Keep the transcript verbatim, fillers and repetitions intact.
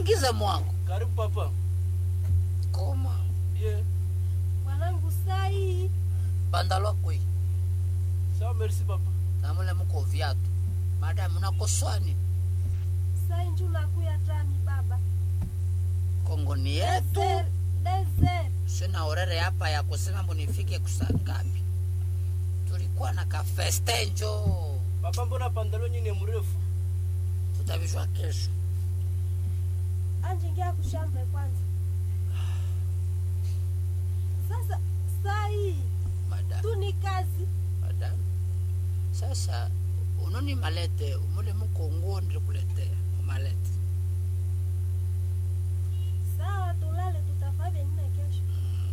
Ingiza mwangu. Karibu papa. Koma. Yeah. Mwanangu sai. Bandalo kwe. Sawa, merci papa. Namule mko viatu. Madam unakoswani. Sai nju nakuya tami baba. Kongo ni yetu. Desert. Sina orere hapa ya kusema munifike kusangapi. Tulikuwa na kafeste njo. Papa, mbona pantaloni ni mrefu? Tutavishwa kesho. Anje ingia kushambe kwanza. Sasa sai. Madam. Tu ni kazi. Madam. Sasa unoni malete umule mko nguo ndikuletea.